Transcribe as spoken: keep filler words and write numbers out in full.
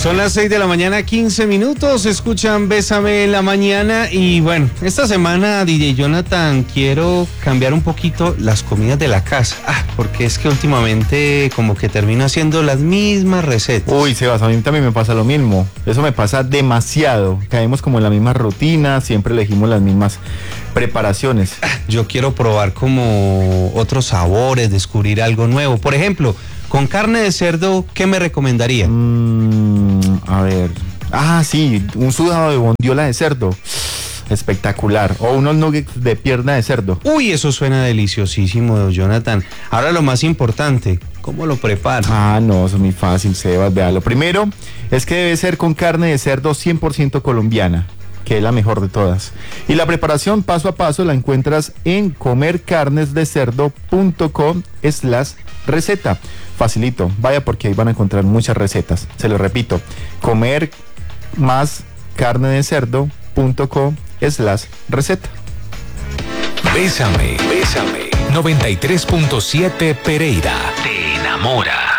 Son las seis de la mañana, quince minutos, escuchan Bésame en la mañana y bueno, esta semana, D J Jonathan, quiero cambiar un poquito las comidas de la casa, ah, porque es que últimamente como que termino haciendo las mismas recetas. Uy, Sebas, a mí también me pasa lo mismo, eso me pasa demasiado, caemos como en la misma rutina, siempre elegimos las mismas preparaciones. Ah, yo quiero probar como otros sabores, descubrir algo nuevo, por ejemplo, con carne de cerdo, ¿qué me recomendaría? Mm, a ver. Ah, sí, un sudado de bondiola de cerdo. Espectacular. O unos nuggets de pierna de cerdo. Uy, eso suena deliciosísimo, Jonathan. Ahora lo más importante, ¿cómo lo preparo? Ah, no, eso es muy fácil, Sebas. Vea, lo primero es que debe ser con carne de cerdo cien por ciento colombiana, que es la mejor de todas. Y la preparación paso a paso la encuentras en comercarnesdecerdo punto com slash receta. Facilito, vaya porque ahí van a encontrar muchas recetas. Se lo repito, comer más carne de cerdo punto com slash receta. Bésame, bésame. noventa y tres punto siete Pereira. Te enamora.